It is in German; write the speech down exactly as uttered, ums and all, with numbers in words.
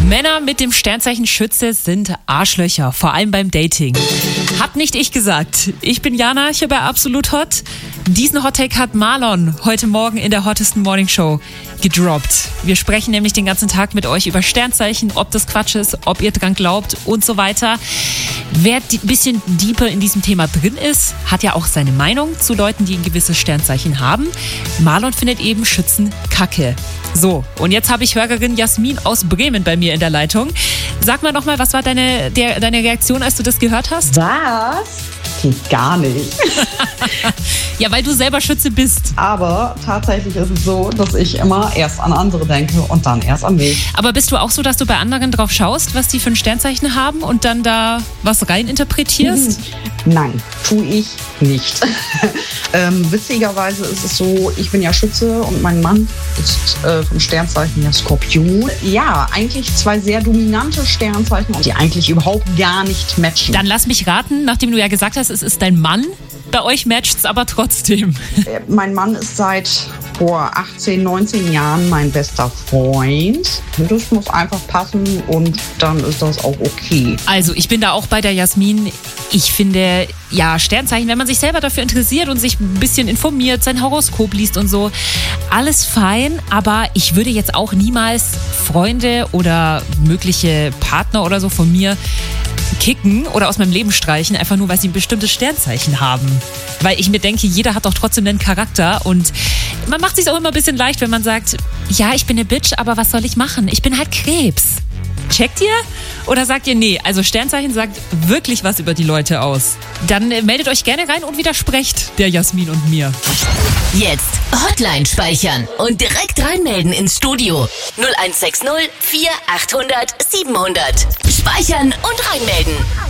Männer mit dem Sternzeichen Schütze sind Arschlöcher, vor allem beim Dating. Hab nicht ich gesagt. Ich bin Jana, hier bei Absolut Hot. Diesen Hottake hat Marlon heute Morgen in der hottesten Morning Show gedroppt. Wir sprechen nämlich den ganzen Tag mit euch über Sternzeichen, ob das Quatsch ist, ob ihr dran glaubt und so weiter. Wer ein bisschen deeper in diesem Thema drin ist, hat ja auch seine Meinung zu Leuten, die ein gewisses Sternzeichen haben. Marlon findet eben Schützen kacke. So, und jetzt habe ich Hörerin Jasmin aus Bremen bei mir in der Leitung. Sag mal nochmal, was war deine, der, deine Reaktion, als du das gehört hast? Was? Geht gar nicht. Ja, weil du selber Schütze bist. Aber tatsächlich ist es so, dass ich immer erst an andere denke und dann erst an mich. Aber bist du auch so, dass du bei anderen drauf schaust, was die für ein Sternzeichen haben und dann da was rein interpretierst? Nein, tue ich nicht. ähm, witzigerweise ist es so, ich bin ja Schütze und mein Mann ist äh, vom Sternzeichen ja Skorpion. Ja, eigentlich zwei sehr dominante Sternzeichen, die eigentlich überhaupt gar nicht matchen. Dann lass mich raten, nachdem du ja gesagt hast, es ist dein Mann. Bei euch matcht's aber trotzdem. Äh, mein Mann ist seit vor achtzehn, neunzehn Jahren mein bester Freund. Das muss einfach passen und dann ist das auch okay. Also ich bin da auch bei der Jasmin. Ich finde, ja, Sternzeichen, wenn man sich selber dafür interessiert und sich ein bisschen informiert, sein Horoskop liest und so, alles fein, aber ich würde jetzt auch niemals Freunde oder mögliche Partner oder so von mir kicken oder aus meinem Leben streichen, einfach nur, weil sie ein bestimmtes Sternzeichen haben. Weil ich mir denke, jeder hat doch trotzdem einen Charakter und man macht sich auch immer ein bisschen leicht, wenn man sagt, ja, ich bin eine Bitch, aber was soll ich machen? Ich bin halt Krebs. Checkt ihr? Oder sagt ihr, nee, also Sternzeichen sagt wirklich was über die Leute aus? Dann äh, meldet euch gerne rein und widersprecht der Jasmin und mir. Jetzt Hotline speichern und direkt reinmelden ins Studio. null eins sechs null vier achthundert siebenhundert. Speichern und reinmelden.